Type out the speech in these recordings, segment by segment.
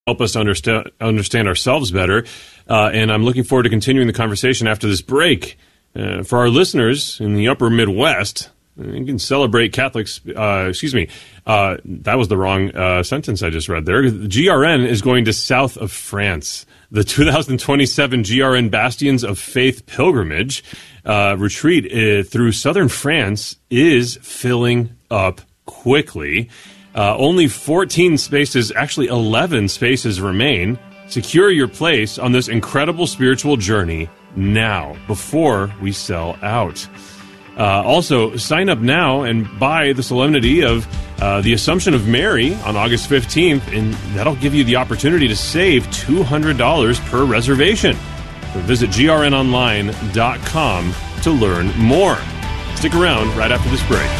help us understand ourselves better. And I'm looking forward to continuing the conversation after this break. For our listeners in the upper Midwest, you can celebrate Catholics. That was the wrong sentence I just read there. GRN is going to south of France. The 2027 GRN Bastions of Faith pilgrimage retreat through southern France is filling up quickly. Only 14 spaces, actually 11 spaces remain. Secure your place on this incredible spiritual journey now, before we sell out. Also, sign up now and buy the Solemnity of the Assumption of Mary on August 15th, and that'll give you the opportunity to save $200 per reservation. So visit grnonline.com to learn more. Stick around right after this break.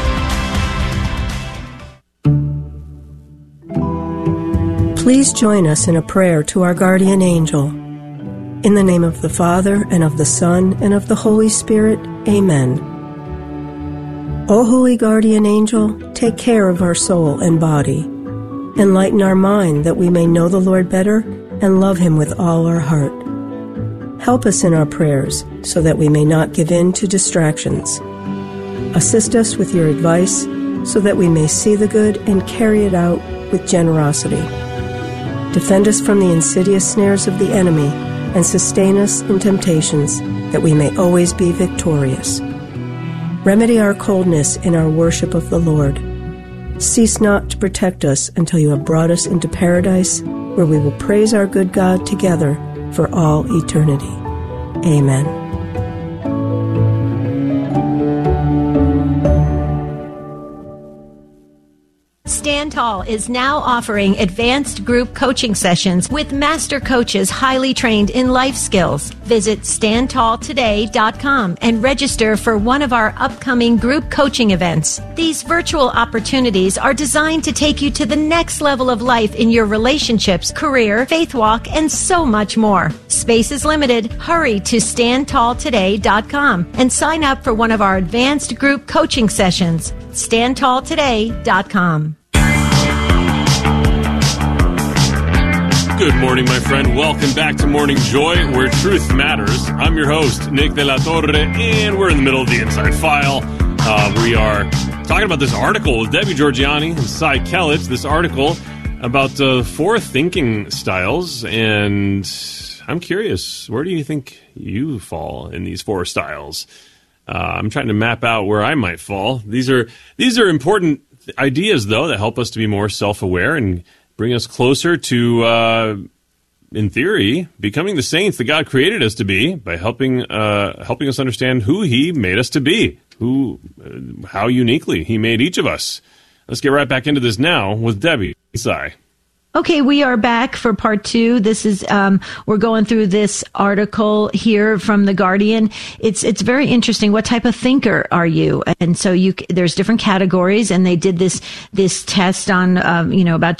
Please join us in a prayer to our guardian angel. In the name of the Father, and of the Son, and of the Holy Spirit, amen. O holy guardian angel, take care of our soul and body. Enlighten our mind that we may know the Lord better and love him with all our heart. Help us in our prayers so that we may not give in to distractions. Assist us with your advice so that we may see the good and carry it out with generosity. Defend us from the insidious snares of the enemy and sustain us in temptations that we may always be victorious. Remedy our coldness in our worship of the Lord. Cease not to protect us until you have brought us into paradise, where we will praise our good God together for all eternity. Amen. Stand Tall is now offering advanced group coaching sessions with master coaches highly trained in life skills. Visit standtalltoday.com and register for one of our upcoming group coaching events. These virtual opportunities are designed to take you to the next level of life in your relationships, career, faith walk, and so much more. Space is limited. Hurry to standtalltoday.com and sign up for one of our advanced group coaching sessions. standtalltoday.com. Good morning, my friend. Welcome back to Morning Joy, where truth matters. I'm your host, Nick De La Torre, and we're in the middle of the Inside File. We are talking about this article with Debbie Georgianni and Cy Kellett, this article about 4 thinking styles, and I'm curious, where do you think you fall in these 4 styles? I'm trying to map out where I might fall. These are important ideas, though, that help us to be more self-aware and bring us closer to, in theory, becoming the saints that God created us to be by helping us understand who He made us to be, how uniquely He made each of us. Let's get right back into this now with Debbie Cy. Okay, we are back for part 2. This is, we're going through this article here from The Guardian. It's very interesting. What type of thinker are you? And so there's different categories, and they did this test on, about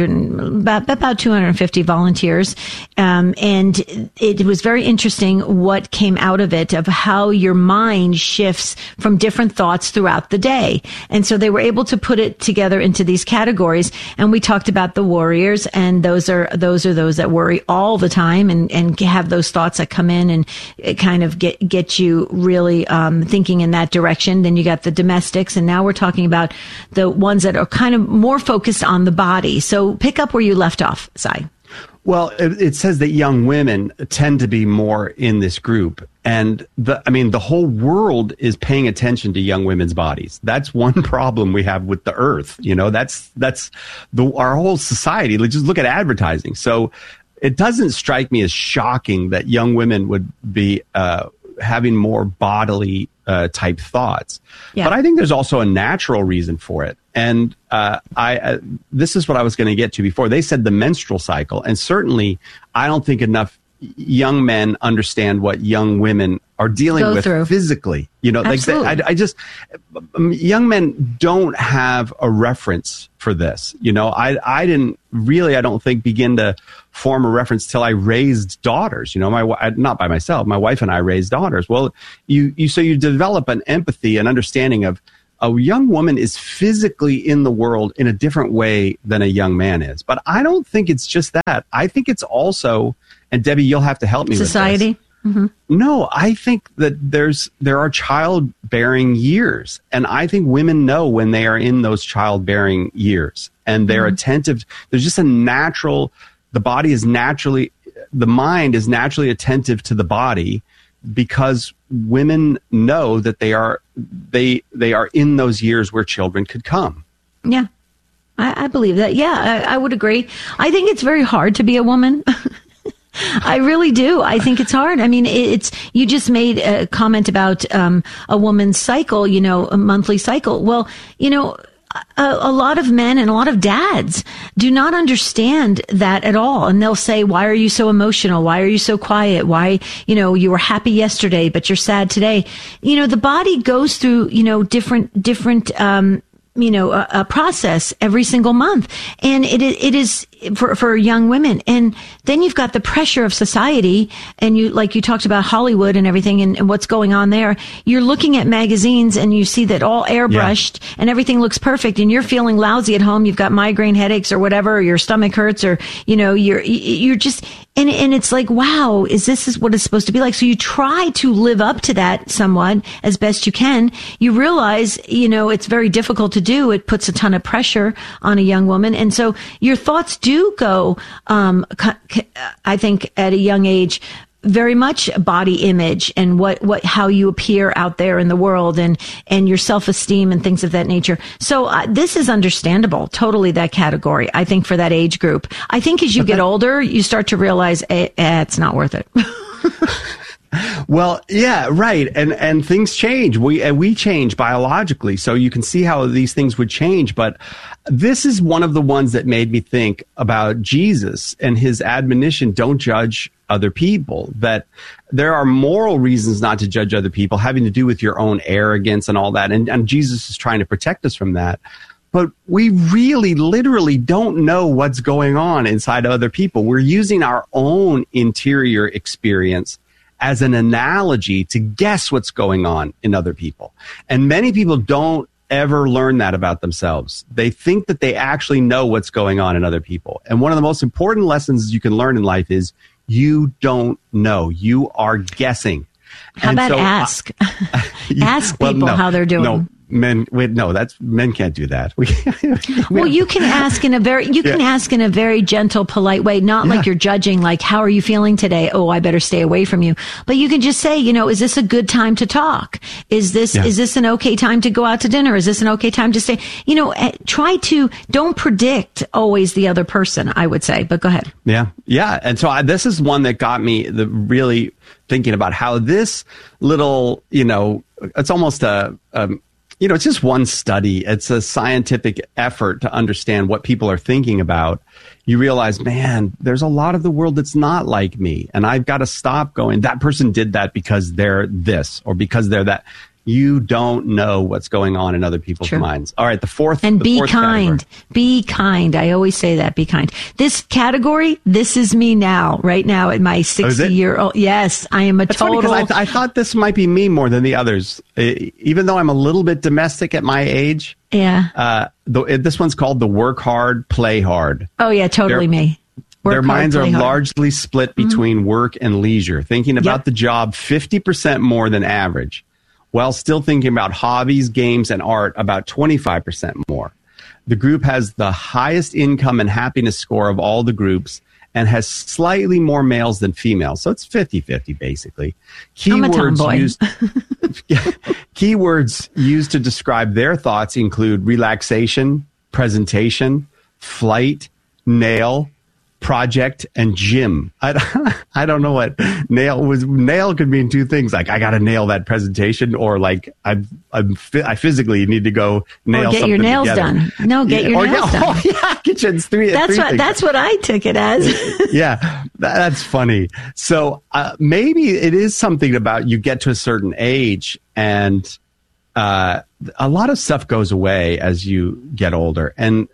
250 volunteers. And it was very interesting what came out of it, of how your mind shifts from different thoughts throughout the day. And so they were able to put it together into these categories. And we talked about the warriors, and those are those that worry all the time and have those thoughts that come in and it kind of get you really thinking in that direction. Then you got the domestics, and now we're talking about the ones that are kind of more focused on the body. So pick up where you left off, Cy. Well, it says that young women tend to be more in this group. And the whole world is paying attention to young women's bodies. That's one problem we have with the earth. That's our whole society. Just look at advertising. So it doesn't strike me as shocking that young women would be having more bodily type thoughts. Yeah. But I think there's also a natural reason for it. And this is what I was going to get to before. They said the menstrual cycle. And certainly, I don't think enough young men understand what young women are dealing with physically. Young men don't have a reference for this. I didn't really, I don't think, begin to form a reference till I raised daughters. Not by myself. My wife and I raised daughters. Well, you develop an empathy and understanding of a young woman is physically in the world in a different way than a young man is. But I don't think it's just that. I think it's also, and Debbie, you'll have to help me society. with this. Mm-hmm. No, I think that there are childbearing years, and I think women know when they are in those childbearing years, and they're attentive. There's just a natural, the mind is naturally attentive to the body, because women know that they are in those years where children could come. Yeah, I believe that. Yeah, I would agree. I think it's very hard to be a woman. I really do. I think it's hard. I mean, you just made a comment about a woman's cycle, a monthly cycle. Well, a lot of men and a lot of dads do not understand that at all. And they'll say, why are you so emotional? Why are you so quiet? Why, you were happy yesterday, but you're sad today. The body goes through, different, a process every single month. And it is for young women. And then you've got the pressure of society, and you talked about Hollywood and everything and what's going on there. You're looking at magazines and you see that all airbrushed and everything looks perfect, and you're feeling lousy at home. You've got migraine headaches or whatever, or your stomach hurts, or, you're just, and it's like, wow, is what it's supposed to be like? So you try to live up to that somewhat as best you can. You realize, it's very difficult to do. It puts a ton of pressure on a young woman. And so your thoughts do go, I think at a young age, very much body image and how you appear out there in the world, and your self-esteem and things of that nature. So this is understandable, totally, that category, I think, for that age group. I think as you get older, you start to realize it's not worth it. Well, yeah, right. And things change. We change biologically. So you can see how these things would change. But this is one of the ones that made me think about Jesus and his admonition, don't judge other people, that there are moral reasons not to judge other people, having to do with your own arrogance and all that. And Jesus is trying to protect us from that. But we really, literally don't know what's going on inside other people. We're using our own interior experience as an analogy to guess what's going on in other people. And many people don't ever learn that about themselves. They think that they actually know what's going on in other people. And one of the most important lessons you can learn in life is you don't know. You are guessing. How about ask? Ask people how they're doing. No. Men can't do that. Well, you can ask in a very gentle, polite way, not like you're judging, like, how are you feeling today? Oh, I better stay away from you. But you can just say, is this a good time to talk? Is this an okay time to go out to dinner? Is this an okay time to stay? Don't predict always the other person, I would say, but go ahead. Yeah. Yeah. And so this is one that got me really thinking about how this little, it's almost it's just one study. It's a scientific effort to understand what people are thinking about. You realize, man, there's a lot of the world that's not like me. And I've got to stop going, that person did that because they're this or because they're that. You don't know what's going on in other people's minds. All right, the fourth. And be kind. Category. Be kind. I always say that. Be kind. This category, this is me now, right now at my 60-year-old. Yes, I am That's total. Funny, I thought this might be me more than the others. Even though I'm a little bit domestic at my age. Yeah. This one's called the work hard, play hard. Oh, yeah, totally me. Their minds are largely split between work and leisure, thinking about the job 50% more than average, while still thinking about hobbies, games, and art about 25% more. The group has the highest income and happiness score of all the groups and has slightly more males than females. So it's 50-50, basically. Keywords used to describe their thoughts include relaxation, presentation, flight, nail, project, and gym. I don't know what nail could mean two things. Like, I got to nail that presentation, or like I physically need to go nail something. Get your nails done. No, get your nails done. Oh, yeah, get you three. That's what I took it as. Yeah, that's funny. So maybe it is something about you get to a certain age, and a lot of stuff goes away as you get older, and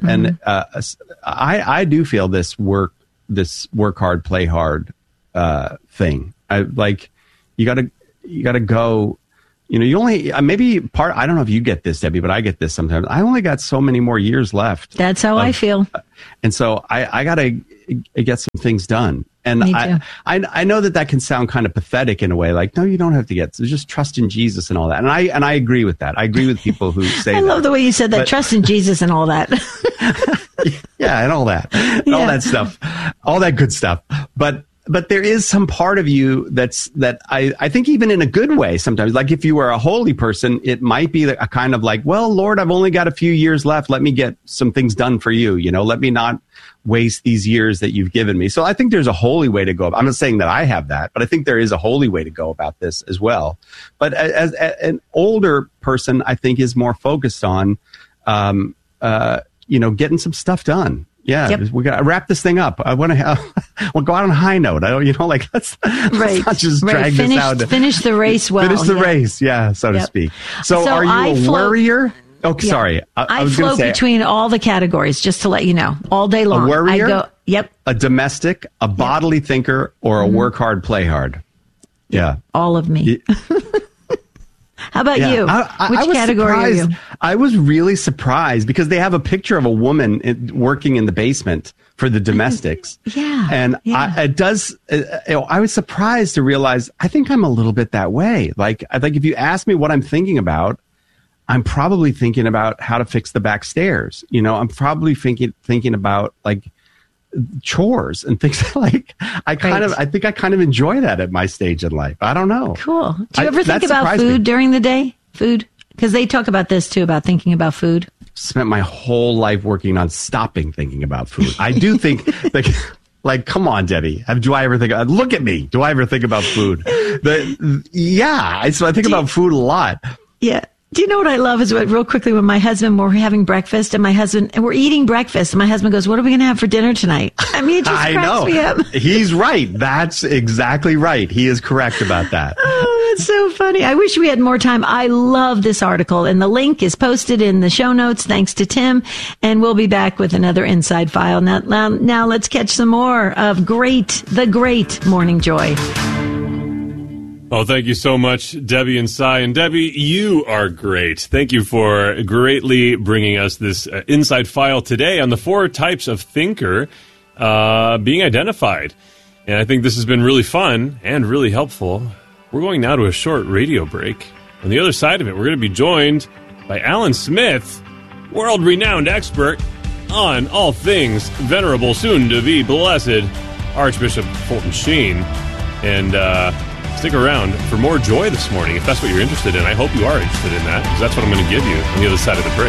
I do feel this work hard, play hard thing. I like, you gotta go You only, I don't know if you get this, Debbie, but I get this sometimes. I only got so many more years left. That's how I feel. And so I got to get some things done. And I know that can sound kind of pathetic in a way, like, no, you don't have to just trust in Jesus and all that. And I agree with that. I agree with people who say I love the way you said that, trust in Jesus and all that. Yeah, and all that. All that stuff. All that good stuff. But there is some part of you that I think even in a good way sometimes, like if you were a holy person, it might be a kind of like, well, Lord, I've only got a few years left. Let me get some things done for you. Let me not waste these years that you've given me. So I think there's a holy way to go. I'm not saying that I have that, but I think there is a holy way to go about this as well. But as an older person, I think is more focused on, getting some stuff done. Yeah, yep. We got to wrap this thing up. I want to we'll go out on a high note. Let's not just drag this out. Finish the race well. Finish the race, so to speak. So are you a worrier? Oh, sorry. I float between all the categories, just to let you know, all day long. A worrier? Yep. A domestic, a bodily thinker, or a work hard, play hard? Yeah. All of me. How about you? Which category are you? I was really surprised because they have a picture of a woman working in the basement for the domestics. I was surprised to realize I think I'm a little bit that way. Like if you ask me what I'm thinking about, I'm probably thinking about how to fix the back stairs. I'm probably thinking about like chores and things like I think I kind of enjoy that at my stage in life. I don't know. Cool. Do you ever think about food during the day? Food? Because they talk about this too, about thinking about food. Spent my whole life working on stopping thinking about food. I do think like, come on, Debbie. Do I ever think? Look at me. Do I ever think about food? So I think about food a lot. Yeah. Do you know what I love is real quickly when my husband, we're having breakfast and we're eating breakfast and my husband goes, what are we going to have for dinner tonight? I mean, it just cracks me up. He's right. That's exactly right. He is correct about that. Oh, that's so funny. I wish we had more time. I love this article and the link is posted in the show notes. Thanks to Tim. And we'll be back with another Inside File. Now let's catch some more of the great Morning Joy. Oh, thank you so much, Debbie and Cy. And Debbie, you are great. Thank you for greatly bringing us this Inside File today on the 4 types of thinker being identified. And I think this has been really fun and really helpful. We're going now to a short radio break. On the other side of it, we're going to be joined by Alan Smith, world-renowned expert on all things venerable, soon-to-be blessed Archbishop Fulton Sheen. And stick around for more joy this morning, if that's what you're interested in. I hope you are interested in that, because that's what I'm going to give you on the other side of the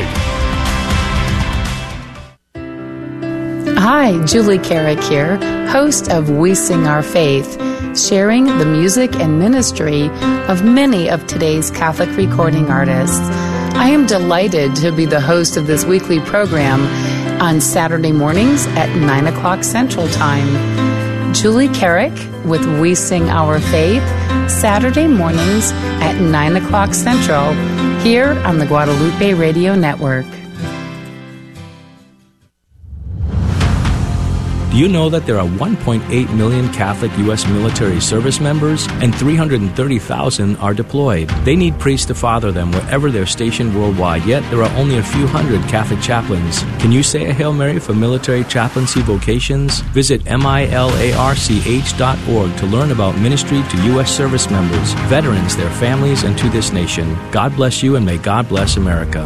break. Hi, Julie Carrick here, host of We Sing Our Faith, sharing the music and ministry of many of today's Catholic recording artists. I am delighted to be the host of this weekly program on Saturday mornings at 9 o'clock Central Time. Julie Carrick with We Sing Our Faith, Saturday mornings at 9 o'clock Central, here on the Guadalupe Radio Network. Do you know that there are 1.8 million Catholic U.S. military service members and 330,000 are deployed? They need priests to father them wherever they're stationed worldwide, yet there are only a few hundred Catholic chaplains. Can you say a Hail Mary for military chaplaincy vocations? Visit milarch.org to learn about ministry to U.S. service members, veterans, their families, and to this nation. God bless you and may God bless America.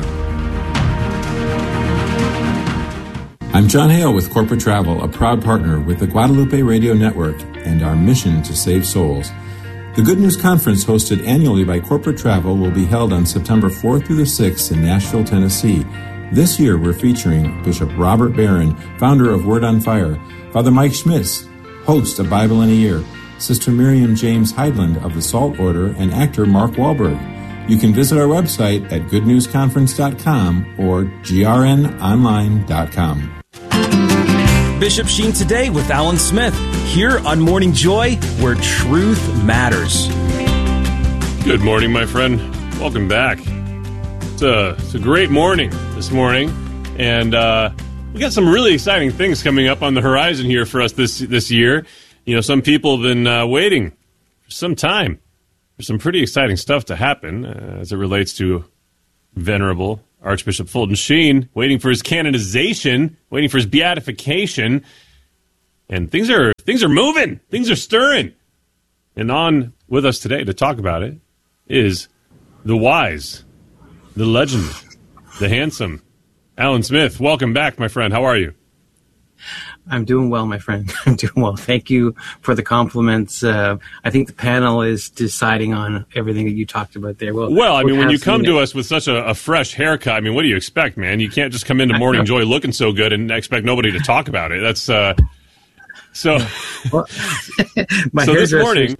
I'm John Hale with Corporate Travel, a proud partner with the Guadalupe Radio Network and our mission to save souls. The Good News Conference, hosted annually by Corporate Travel, will be held on September 4th through the 6th in Nashville, Tennessee. This year, we're featuring Bishop Robert Barron, founder of Word on Fire, Father Mike Schmitz, host of Bible in a Year, Sister Miriam James Heidland of the Salt Order, and actor Mark Wahlberg. You can visit our website at goodnewsconference.com or grnonline.com. Bishop Sheen Today with Alan Smith, here on Morning Joy, where truth matters. Good morning, my friend. Welcome back. It's a great morning this morning, and we got some really exciting things coming up on the horizon here for us this year. You know, some people have been waiting for some time there's some pretty exciting stuff to happen as it relates to Venerable Archbishop Fulton Sheen, waiting for his canonization, waiting for his beatification. And things are moving. Things are stirring. And on with us today to talk about it is the wise, the legend, the handsome, Alan Smith. Welcome back, my friend. How are you? I'm doing well, my friend. I'm doing well. Thank you for the compliments. I think the panel is deciding on everything that you talked about there. Well, I mean, when you come to us with such a fresh haircut, I mean, what do you expect, man? You can't just come into Morning Joy looking so good and expect nobody to talk about it. That's so. Well, my so this morning,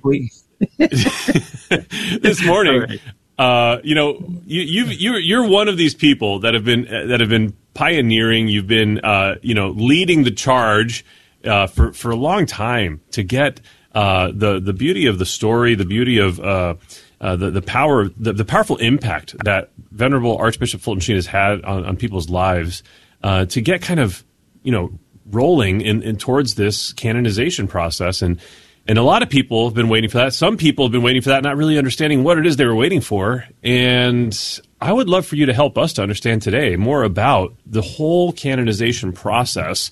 right. You're one of these people that have been pioneering. You've been leading the charge for a long time to get the beauty of the story, the beauty of the power, the powerful impact that Venerable Archbishop Fulton Sheen has had on people's lives, to get kind of rolling in towards this canonization process. And a lot of people have been waiting for that. Some people have been waiting for that, not really understanding what it is they were waiting for. And I would love for you to help us to understand today more about the whole canonization process,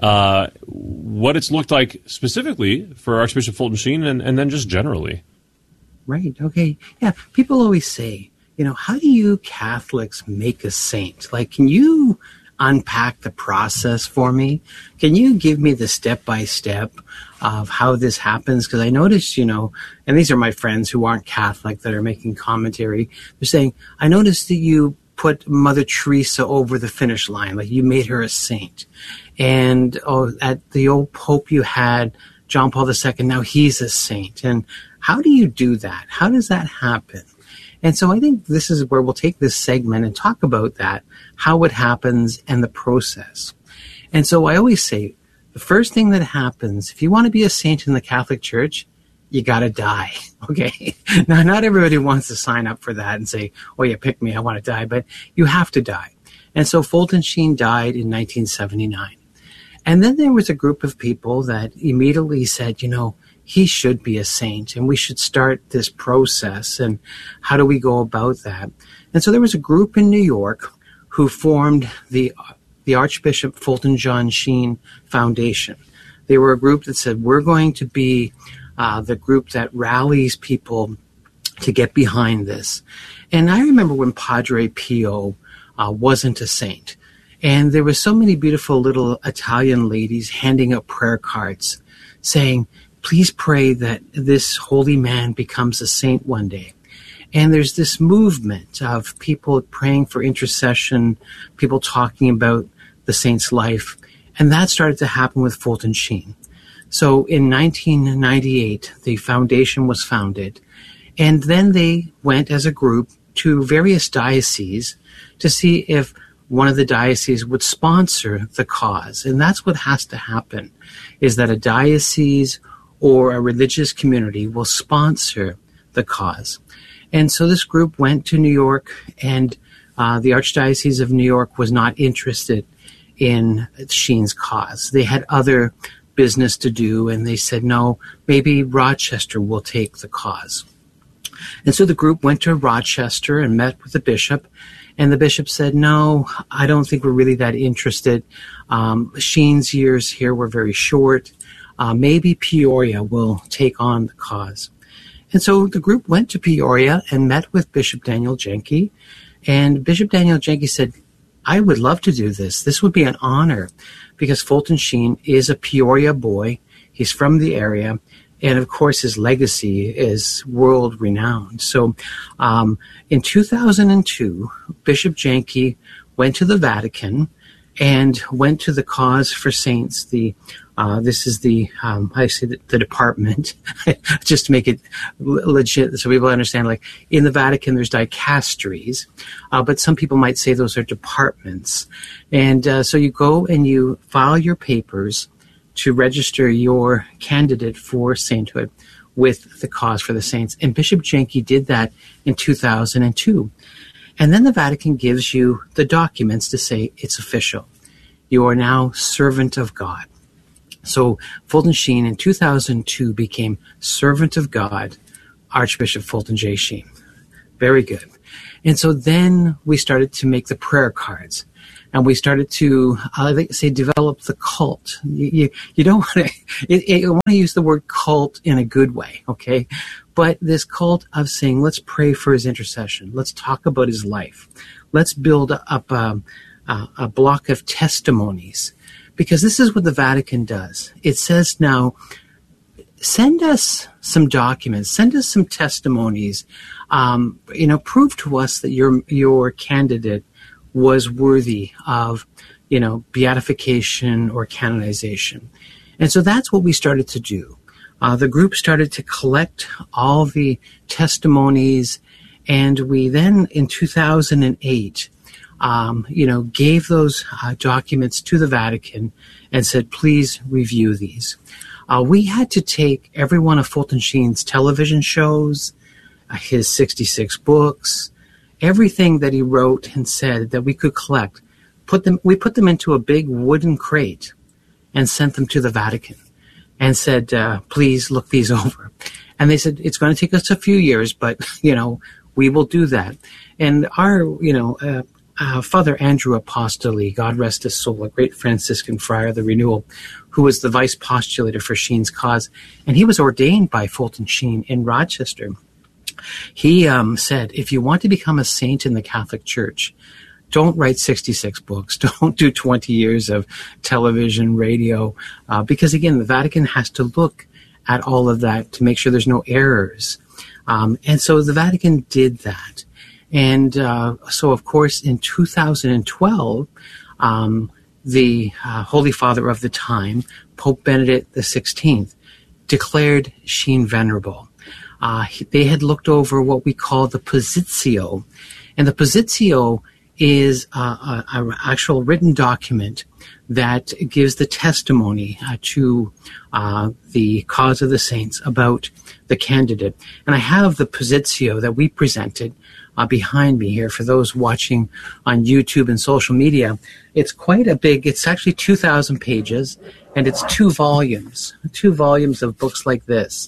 what it's looked like specifically for Archbishop Fulton Sheen, and then just generally. Right. Okay. Yeah. People always say, how do you Catholics make a saint? Like, can you unpack the process for me? Can you give me the step-by-step of how this happens? Because I noticed, and these are my friends who aren't Catholic that are making commentary. They're saying, I noticed that you put Mother Teresa over the finish line, like you made her a saint. And at the old Pope you had, John Paul II, now he's a saint. And how do you do that? How does that happen? And so I think this is where we'll take this segment and talk about that, how it happens and the process. And so I always say, the first thing that happens, if you want to be a saint in the Catholic Church, you got to die. Okay. Now, not everybody wants to sign up for that and say, oh yeah, pick me, I want to die, but you have to die. And so Fulton Sheen died in 1979. And then there was a group of people that immediately said, he should be a saint and we should start this process. And how do we go about that? And so there was a group in New York who formed the Archbishop Fulton John Sheen Foundation. They were a group that said, we're going to be the group that rallies people to get behind this. And I remember when Padre Pio wasn't a saint. And there were so many beautiful little Italian ladies handing out prayer cards saying, please pray that this holy man becomes a saint one day. And there's this movement of people praying for intercession, people talking about the saint's life. And that started to happen with Fulton Sheen. So in 1998, the foundation was founded. And then they went as a group to various dioceses to see if one of the dioceses would sponsor the cause. And that's what has to happen, is that a diocese or a religious community will sponsor the cause. And so this group went to New York, and the Archdiocese of New York was not interested in Sheen's cause. They had other business to do, and they said, no, maybe Rochester will take the cause. And so the group went to Rochester and met with the bishop, and the bishop said, no, I don't think we're really that interested. Sheen's years here were very short. Maybe Peoria will take on the cause. And so the group went to Peoria and met with Bishop Daniel Jenke. And Bishop Daniel Jenke said, I would love to do this. This would be an honor, because Fulton Sheen is a Peoria boy. He's from the area. And of course, his legacy is world renowned. So in 2002, Bishop Jenke went to the Vatican and went to the Cause for Saints. This is the department, just to make it legit so people understand. Like in the Vatican, there's dicasteries, but some people might say those are departments. And so you go and you file your papers to register your candidate for sainthood with the Cause for the Saints. And Bishop Jenke did that in 2002. And then the Vatican gives you the documents to say it's official. You are now servant of God. So Fulton Sheen in 2002 became servant of God Archbishop Fulton J. Sheen. Very good. And so then we started to make the prayer cards. And we started to, develop the cult. You don't want to, I want to use the word cult in a good way, okay? But this cult of saying, let's pray for his intercession. Let's talk about his life. Let's build up a block of testimonies. Because this is what the Vatican does. It says now, send us some documents, send us some testimonies, prove to us that your candidate was worthy of, beatification or canonization. And so that's what we started to do. The group started to collect all the testimonies, and we then, in 2008, gave those documents to the Vatican and said, please review these. We had to take every one of Fulton Sheen's television shows, his 66 books, everything that he wrote and said that we could collect, we put them into a big wooden crate and sent them to the Vatican and said, please look these over. And they said, it's going to take us a few years, but, we will do that. And our, Father Andrew Apostoli, God rest his soul, a great Franciscan friar of the Renewal, who was the vice postulator for Sheen's cause, and he was ordained by Fulton Sheen in Rochester. He said, if you want to become a saint in the Catholic Church, don't write 66 books. Don't do 20 years of television, radio, because, again, the Vatican has to look at all of that to make sure there's no errors. And so the Vatican did that. And so, of course, in 2012, the Holy Father of the time, Pope Benedict XVI, declared Sheen venerable. They had looked over what we call the Positio. And the Positio is an actual written document that gives the testimony to the cause of the saints about the candidate. And I have the Positio that we presented behind me here for those watching on YouTube and social media. It's quite a big, it's actually 2,000 pages, and it's 2 volumes of books like this.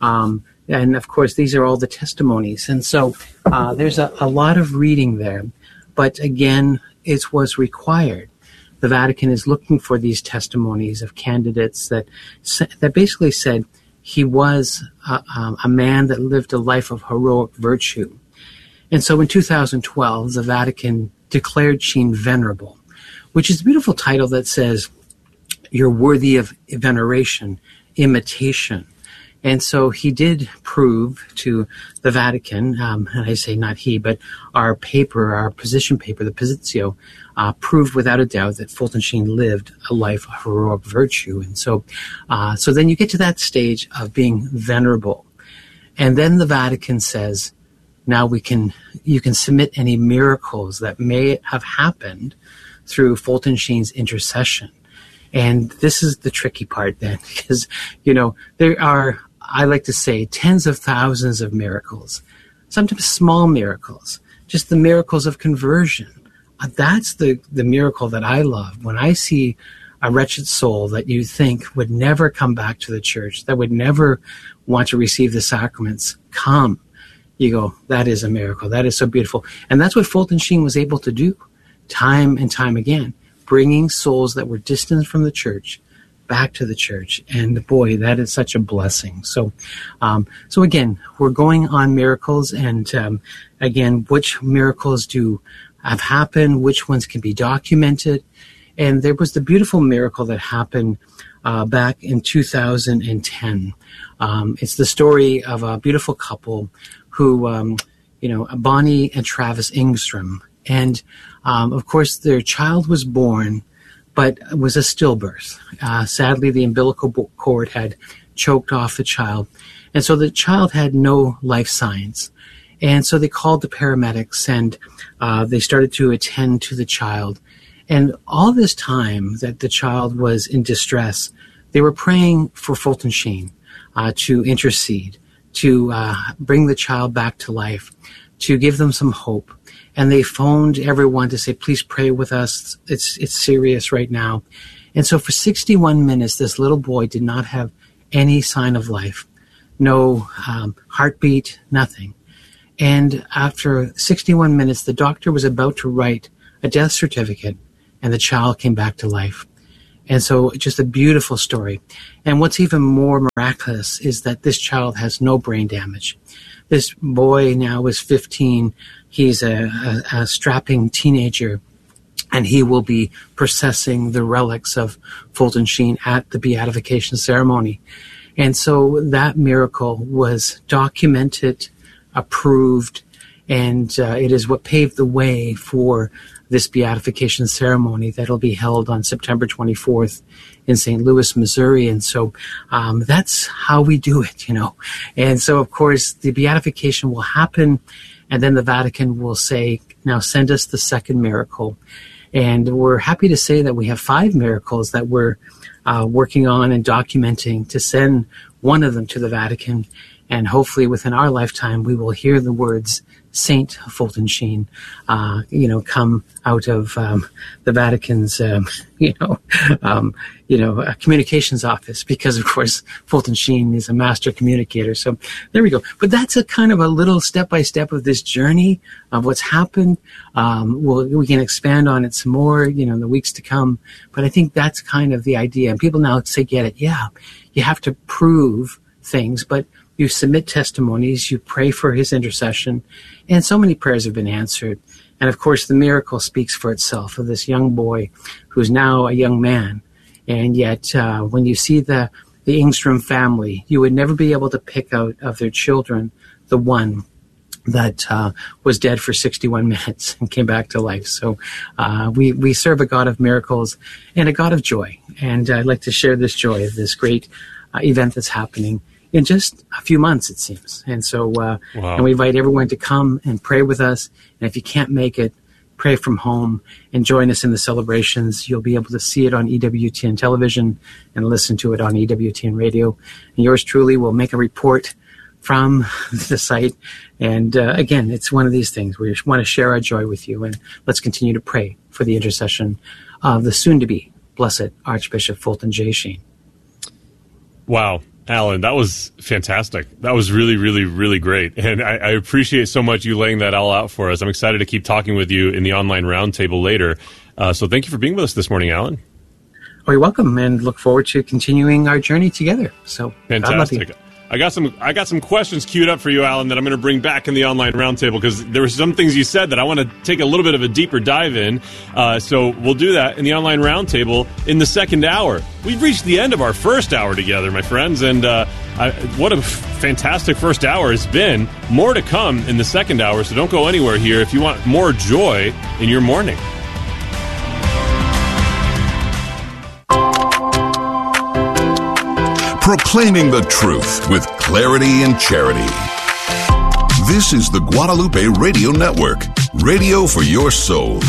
And of course, these are all the testimonies. And so there's a lot of reading there. But again, it was required. The Vatican is looking for these testimonies of candidates that basically said he was a man that lived a life of heroic virtue. And so in 2012, the Vatican declared Sheen venerable, which is a beautiful title that says, you're worthy of veneration, imitation. And so he did prove to the Vatican, and I say not he, but our paper, our position paper, the Positio, proved without a doubt that Fulton Sheen lived a life of heroic virtue. And so then you get to that stage of being venerable. And then the Vatican says, now you can submit any miracles that may have happened through Fulton Sheen's intercession. And this is the tricky part then, because, there are, I like to say, tens of thousands of miracles, sometimes small miracles, just the miracles of conversion. That's the miracle that I love. When I see a wretched soul that you think would never come back to the church, that would never want to receive the sacraments, come. You go, that is a miracle. That is so beautiful. And that's what Fulton Sheen was able to do time and time again, bringing souls that were distant from the church back to the church. And boy, that is such a blessing. So again, we're going on miracles, and again, which miracles do have happened, which ones can be documented. And there was the beautiful miracle that happened back in 2010. It's the story of a beautiful couple who, Bonnie and Travis Ingstrom. And, of course, their child was born, but it was a stillbirth. Sadly, the umbilical cord had choked off the child. And so the child had no life signs. And so they called the paramedics, and they started to attend to the child. And all this time that the child was in distress, they were praying for Fulton Sheen to intercede, to bring the child back to life, to give them some hope. And they phoned everyone to say, please pray with us. It's serious right now. And so for 61 minutes, this little boy did not have any sign of life. no heartbeat, nothing. And after 61 minutes, the doctor was about to write a death certificate, and the child came back to life. And so just a beautiful story. And what's even more miraculous is that this child has no brain damage. This boy now is 15. He's a strapping teenager, and he will be processing the relics of Fulton Sheen at the beatification ceremony. And so that miracle was documented, approved, and it is what paved the way for this beatification ceremony that'll be held on September 24th in St. Louis, Missouri. And so that's how we do it, you know. And so, of course, the beatification will happen, and then the Vatican will say, now send us the second miracle. And we're happy to say that we have 5 miracles that we're working on and documenting to send one of them to the Vatican. And hopefully within our lifetime, we will hear the words Saint Fulton Sheen, come out of the Vatican's, communications office, because of course Fulton Sheen is a master communicator. So there we go. But that's a kind of a little step by step of this journey of what's happened. We can expand on it some more, in the weeks to come. But I think that's kind of the idea. And people now get it. Yeah, you have to prove things, but you submit testimonies, you pray for his intercession, and so many prayers have been answered. And of course, the miracle speaks for itself of this young boy who's now a young man. And yet, when you see the Engstrom family, you would never be able to pick out of their children the one that was dead for 61 minutes and came back to life. So we serve a God of miracles and a God of joy. And I'd like to share this joy of this great event that's happening in just a few months, it seems. And so and we invite everyone to come and pray with us. And if you can't make it, pray from home and join us in the celebrations. You'll be able to see it on EWTN television and listen to it on EWTN radio. And yours truly will make a report from the site. And again, it's one of these things where we want to share our joy with you. And let's continue to pray for the intercession of the soon-to-be Blessed Archbishop Fulton J. Sheen. Wow. Alan, that was fantastic. That was really, really, really great. And I appreciate so much you laying that all out for us. I'm excited to keep talking with you in the online roundtable later. So thank you for being with us this morning, Alan. Oh, you're welcome, and look forward to continuing our journey together. So fantastic. I got some questions queued up for you, Alan, that I'm going to bring back in the online roundtable, because there were some things you said that I want to take a little bit of a deeper dive in. So we'll do that in the online roundtable in the second hour. We've reached the end of our first hour together, my friends, and what a fantastic first hour it's been. More to come in the second hour, so don't go anywhere here if you want more joy in your morning. Proclaiming the truth with clarity and charity. This is the Guadalupe Radio Network, radio for your soul.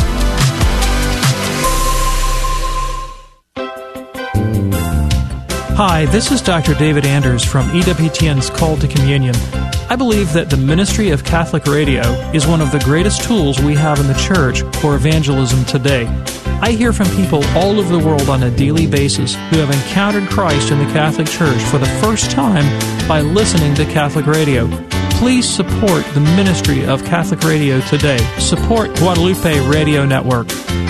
Hi, this is Dr. David Anders from EWTN's Call to Communion. I believe that the ministry of Catholic radio is one of the greatest tools we have in the church for evangelism today. I hear from people all over the world on a daily basis who have encountered Christ in the Catholic Church for the first time by listening to Catholic radio. Please support the ministry of Catholic radio today. Support Guadalupe Radio Network.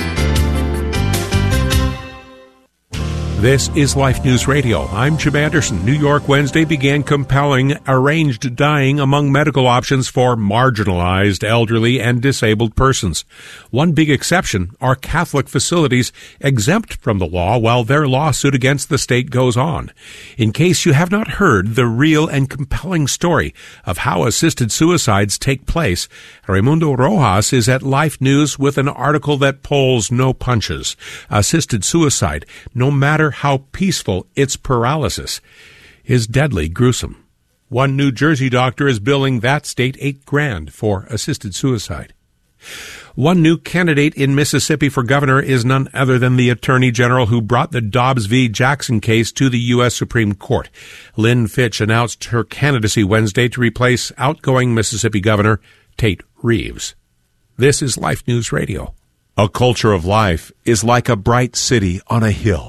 This is Life News Radio. I'm Jim Anderson. New York Wednesday began compelling arranged dying among medical options for marginalized elderly and disabled persons. One big exception are Catholic facilities exempt from the law while their lawsuit against the state goes on. In case you have not heard the real and compelling story of how assisted suicides take place, Raimundo Rojas is at Life News with an article that pulls no punches. Assisted suicide, no matter how peaceful its paralysis, is deadly gruesome. One New Jersey doctor is billing that state $8,000 for assisted suicide. One new candidate in Mississippi for governor is none other than the attorney general who brought the Dobbs v. Jackson case to the U.S. Supreme Court. Lynn Fitch announced her candidacy Wednesday to replace outgoing Mississippi Governor Tate Reeves. This is Life News Radio. A culture of life is like a bright city on a hill.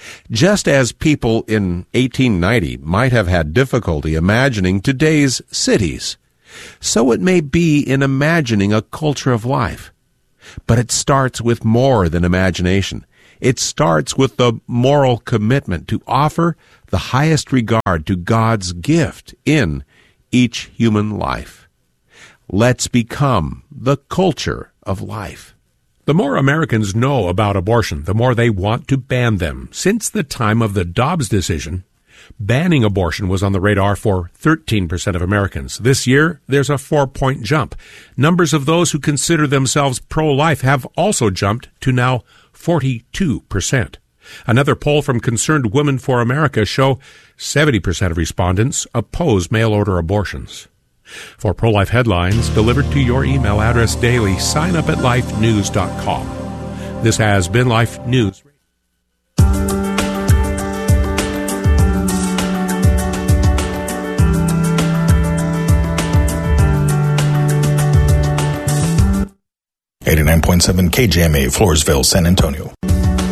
Just as people in 1890 might have had difficulty imagining today's cities, so it may be in imagining a culture of life. But it starts with more than imagination. It starts with the moral commitment to offer the highest regard to God's gift in each human life. Let's become the culture of life. The more Americans know about abortion, the more they want to ban them. Since the time of the Dobbs decision, banning abortion was on the radar for 13% of Americans. This year, there's a 4-point jump. Numbers of those who consider themselves pro-life have also jumped to now 42%. Another poll from Concerned Women for America show 70% of respondents oppose mail-order abortions. For pro-life headlines delivered to your email address daily, sign up at lifenews.com. This has been Life News. .7 KJMA, Floresville, San Antonio.